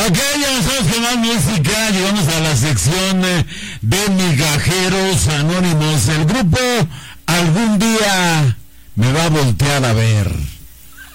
Ok, ya estamos con más música. Llegamos a la sección de Migajeros Anónimos. El grupo Algún Día Me Va a Voltear a Ver.